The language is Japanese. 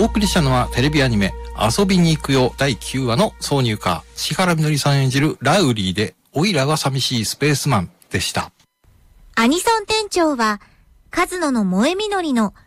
送りしたのはテレビアニメ遊びに行くよ第9話の挿入歌、千原みのりさん演じるラウリーでオイラが寂しいスペースマンでした。 アニソン店長はカズノの萌えみのりの